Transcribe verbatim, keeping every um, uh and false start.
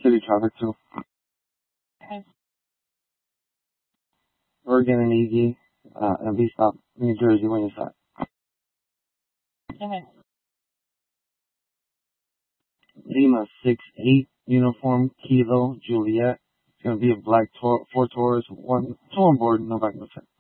City traffic too. Okay. Oregon and E D, uh, and V stop, New Jersey when you start. Go ahead. Lima six eight uniform Kilo Juliet. It's gonna be a black tour, four tours, one two on board, no back no set.